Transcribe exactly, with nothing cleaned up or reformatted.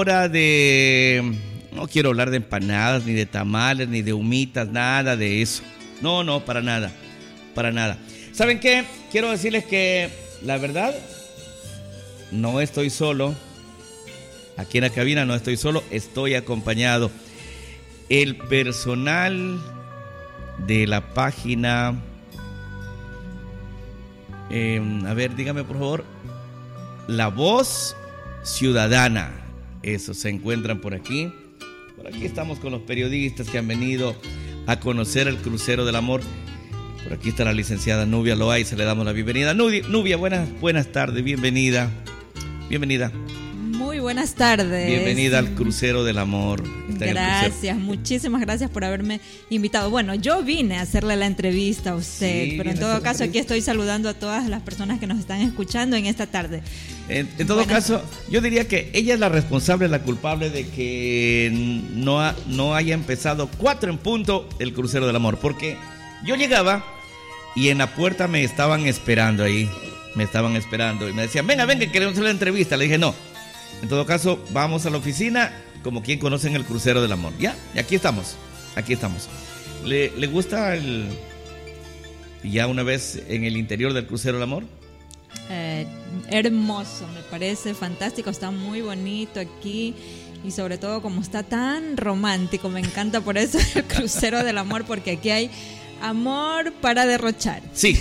hora de... No quiero hablar de empanadas, ni de tamales, ni de humitas, nada de eso. No, no, para nada, para nada. ¿Saben qué? Quiero decirles que, la verdad, no estoy solo. Aquí en la cabina no estoy solo, estoy acompañado. El personal de la página... Eh, a ver, dígame por favor. La Voz Ciudadana. Eso, se encuentran por aquí. Por aquí estamos con los periodistas que han venido a conocer el Crucero del Amor. Por aquí está la licenciada Nubia Loaiza, le damos la bienvenida. Nubia, Nubia buenas, buenas tardes, bienvenida. Bienvenida. Muy buenas tardes. Bienvenida al Crucero del Amor. Está gracias, muchísimas gracias por haberme invitado. Bueno, yo vine a hacerle la entrevista a usted, sí, pero en todo caso aquí estoy saludando a todas las personas que nos están escuchando en esta tarde. En, en todo buenas. caso, yo diría que ella es la responsable, la culpable de que no, ha, no haya empezado cuatro en punto el Crucero del Amor, porque yo llegaba y en la puerta me estaban esperando ahí, me estaban esperando y me decían, venga, venga, queremos hacer la entrevista. Le dije, no. En todo caso, vamos a la oficina como quien conocen el Crucero del Amor. ¿Ya? Y aquí estamos, aquí estamos. ¿Le, le gusta el ya una vez en el interior del Crucero del Amor? Eh, hermoso, me parece fantástico, está muy bonito aquí. Y sobre todo como está tan romántico, me encanta por eso el Crucero del Amor, porque aquí hay amor para derrochar. Sí,